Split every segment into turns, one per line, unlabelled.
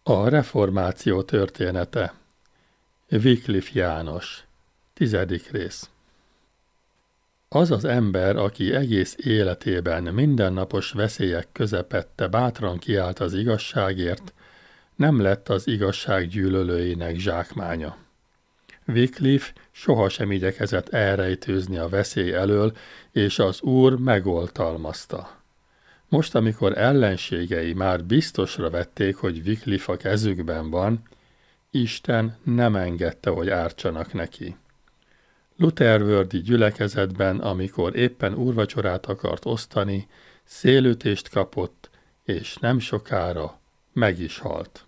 A reformáció története. Wycliffe János. 10. rész. Az az ember, aki egész életében mindennapos veszélyek közepette bátran kiállt az igazságért, nem lett az igazság gyűlölőinek zsákmánya. Wycliffe sohasem igyekezett elrejtőzni a veszély elől, és az Úr megoltalmazta. Most, amikor ellenségei már biztosra vették, hogy Wycliffe a kezükben van, Isten nem engedte, hogy ártsanak neki. Luthervördi gyülekezetben, amikor éppen úrvacsorát akart osztani, szélütést kapott, és nem sokára meg is halt.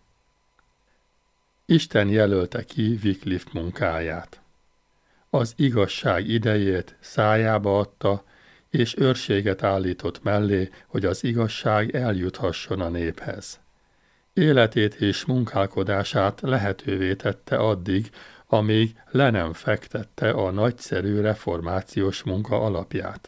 Isten jelölte ki Wycliffe munkáját. Az igazság idejét szájába adta, és őrséget állított mellé, hogy az igazság eljuthasson a néphez. Életét és munkálkodását lehetővé tette addig, amíg le nem fektette a nagyszerű reformációs munka alapját.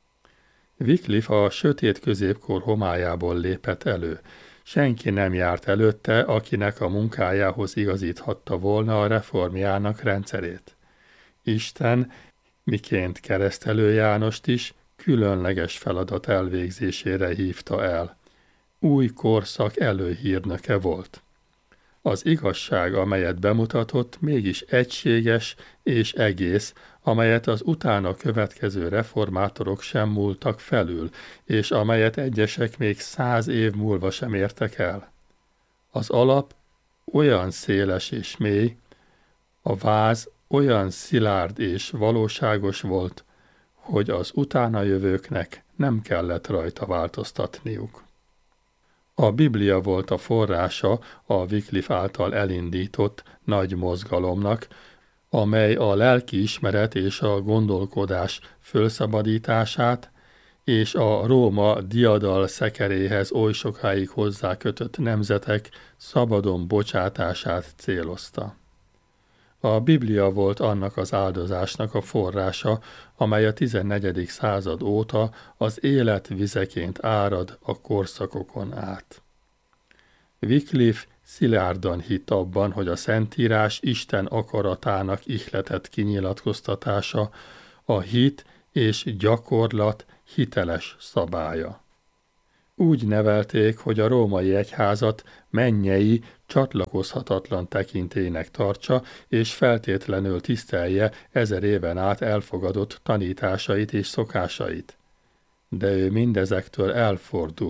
Wycliffe a sötét középkor homályából lépett elő. Senki nem járt előtte, akinek a munkájához igazíthatta volna a reformjának rendszerét. Isten, miként Keresztelő Jánost is, különleges feladat elvégzésére hívta el. Új korszak előhírnöke volt. Az igazság, amelyet bemutatott, mégis egységes és egész, amelyet az utána következő reformátorok sem múltak felül, és amelyet egyesek még 100 év múlva sem értek el. Az alap olyan széles és mély, a váz olyan szilárd és valóságos volt, hogy az utána jövőknek nem kellett rajta változtatniuk. A Biblia volt a forrása a Wycliffe által elindított nagy mozgalomnak, amely a lelkiismeret és a gondolkodás fölszabadítását és a Róma diadal szekeréhez oly sokáig hozzákötött nemzetek szabadon bocsátását célozta. A Biblia volt annak az áldozásnak a forrása, amely a 14. század óta az élet vizeként árad a korszakokon át. Wycliffe szilárdan hitt abban, hogy a Szentírás Isten akaratának ihletett kinyilatkoztatása, a hit és gyakorlat hiteles szabálya. Úgy nevelték, hogy a római egyházat mennyei, csatlakozhatatlan tekintélynek tartsa, és feltétlenül tisztelje 1000 éven át elfogadott tanításait és szokásait. De ő mindezektől elfordult.